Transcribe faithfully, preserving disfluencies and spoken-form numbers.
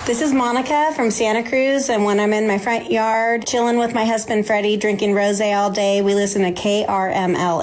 This is Monica from Santa Cruz, and when I'm in my front yard chilling with my husband Freddie, drinking rosé all day, we listen to K R M L